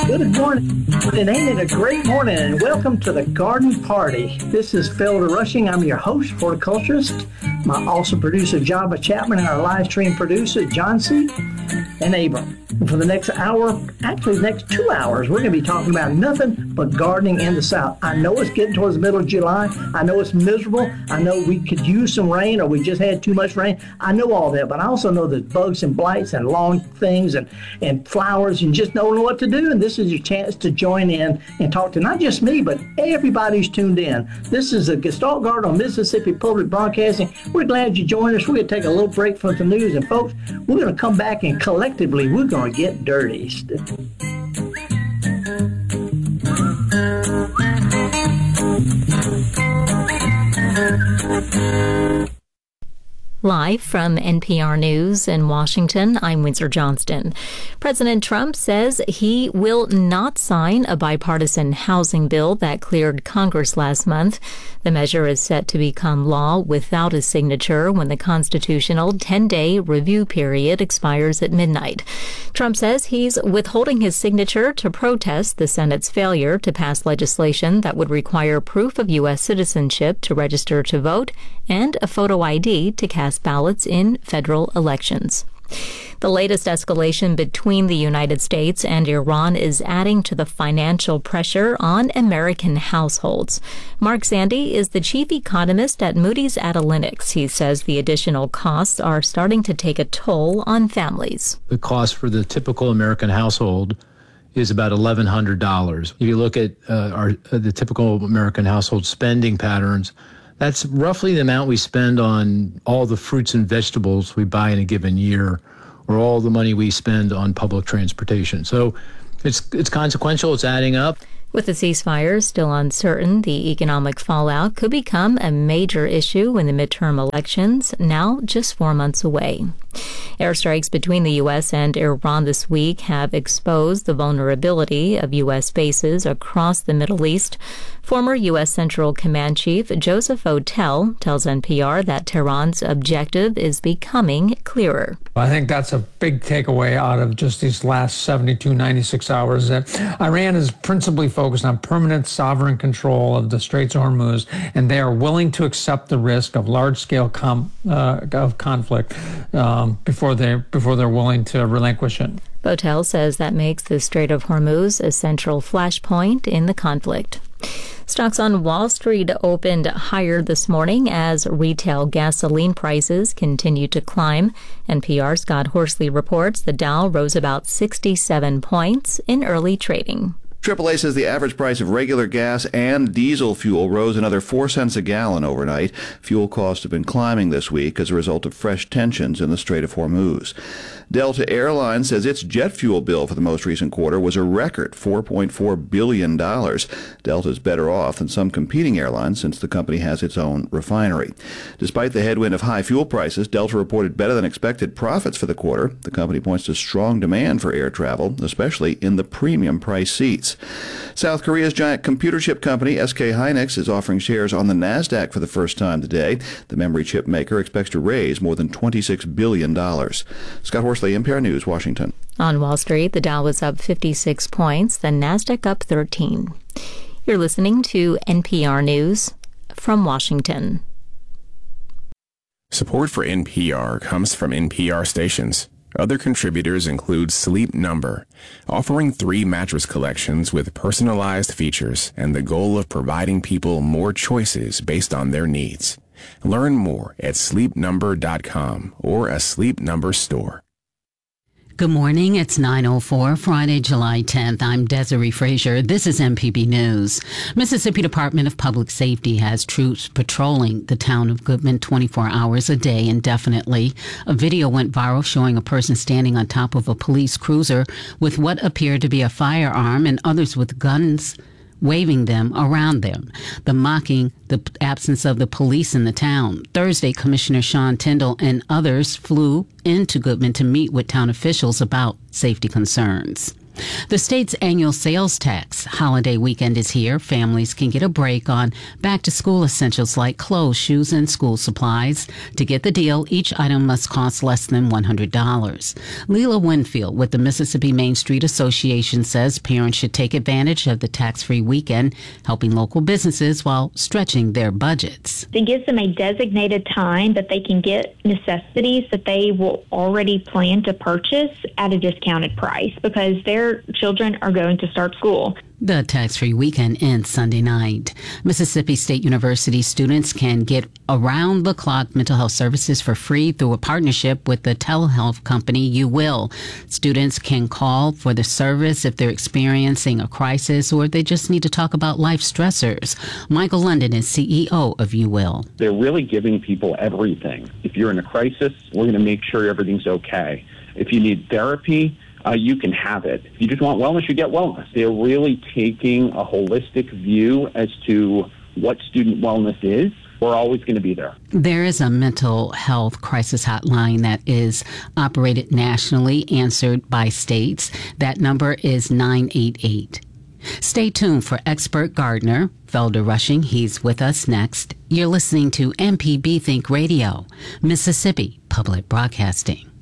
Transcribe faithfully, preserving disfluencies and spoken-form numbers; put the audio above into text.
Good morning, and ain't it a great morning, and welcome to the Garden Party. This is Felder Rushing. I'm your host, horticulturist, my awesome producer, Java Chapman, and our live stream producer, John C. and Abram. And for the next hour, actually the next two hours, we're going to be talking about nothing but gardening in the South. I know it's getting towards the middle of July. I know it's miserable. I know we could use some rain, or we just had too much rain. I know all that, but I also know there's bugs and blights and lawn things and, and flowers and just don't know what to do. And this is your chance to join in and talk to not just me, but everybody who's tuned in. This is the Gestalt Garden on Mississippi Public Broadcasting. We're glad you joined us. We're going to take a little break from the news. And folks, we're going to come back and collectively, we're going to get dirty. Live from N P R News in Washington, I'm Windsor Johnston. President Trump says he will not sign a bipartisan housing bill that cleared Congress last month. The measure is set to become law without a signature when the constitutional ten-day review period expires at midnight. Trump says he's withholding his signature to protest the Senate's failure to pass legislation that would require proof of U S citizenship to register to vote and a photo I D to cast ballots in federal elections. The latest escalation between the United States and Iran is adding to the financial pressure on American households. Mark Zandi is the chief economist at Moody's Analytics. He says the additional costs are starting to take a toll on families. The cost for the typical American household is about eleven hundred dollars. If you look at uh, our uh, the typical American household spending patterns, that's roughly the amount we spend on all the fruits and vegetables we buy in a given year, or all the money we spend on public transportation. So it's it's consequential, it's adding up. With the ceasefire still uncertain, the economic fallout could become a major issue in the midterm elections, now just four months away. Airstrikes between the U S and Iran this week have exposed the vulnerability of U S bases across the Middle East. Former U S Central Command Chief Joseph Otell tells N P R that Tehran's objective is becoming clearer. I think that's a big takeaway out of just these last seventy-two, ninety-six hours, that Iran is principally focused on permanent sovereign control of the Straits of Hormuz, and they are willing to accept the risk of large-scale com- uh, of conflict um, before they before they're willing to relinquish it. Otell says that makes the Strait of Hormuz a central flashpoint in the conflict. Stocks on Wall Street opened higher this morning as retail gasoline prices continue to climb. N P R's Scott Horsley reports the Dow rose about sixty-seven points in early trading. triple A says the average price of regular gas and diesel fuel rose another four cents a gallon overnight. Fuel costs have been climbing this week as a result of fresh tensions in the Strait of Hormuz. Delta Airlines says its jet fuel bill for the most recent quarter was a record four point four billion dollars. Delta is better off than some competing airlines since the company has its own refinery. Despite the headwind of high fuel prices, Delta reported better than expected profits for the quarter. The company points to strong demand for air travel, especially in the premium price seats. South Korea's giant computer chip company S K Hynix is offering shares on the NASDAQ for the first time today. The memory chip maker expects to raise more than twenty-six billion dollars. Scott Horsley, N P R News, Washington. On Wall Street, the Dow was up fifty-six points, the NASDAQ up thirteen. You're listening to N P R News from Washington. Support for N P R comes from N P R stations. Other contributors include Sleep Number, offering three mattress collections with personalized features and the goal of providing people more choices based on their needs. Learn more at sleep number dot com or a Sleep Number store. Good morning. It's nine oh four, Friday, July tenth. I'm Desiree Frazier. This is M P B News. Mississippi Department of Public Safety has troops patrolling the town of Goodman twenty-four hours a day indefinitely. A video went viral showing a person standing on top of a police cruiser with what appeared to be a firearm and others with guns waving them around them, the mocking the absence of the police in the town. Thursday, Commissioner Sean Tyndall and others flew into Goodman to meet with town officials about safety concerns. The state's annual sales tax holiday weekend is here. Families can get a break on back-to-school essentials like clothes, shoes, and school supplies. To get the deal, each item must cost less than one hundred dollars. Leila Winfield with the Mississippi Main Street Association says parents should take advantage of the tax-free weekend, helping local businesses while stretching their budgets. It gives them a designated time that they can get necessities that they will already plan to purchase at a discounted price because their children are going to start school. The tax-free weekend ends Sunday night. Mississippi State University students can get around-the-clock mental health services for free through a partnership with the telehealth company You Will. Students can call for the service if they're experiencing a crisis or they just need to talk about life stressors. Michael London is C E O of You Will. They're really giving people everything. If you're in a crisis, we're going to make sure everything's okay. If you need therapy, Uh, you can have it. If you just want wellness, you get wellness. They're really taking a holistic view as to what student wellness is. We're always going to be there. There is a mental health crisis hotline that is operated nationally, answered by states. That number is nine eight eight. Stay tuned for expert gardener Felder Rushing. He's with us next. You're listening to M P B Think Radio, Mississippi Public Broadcasting.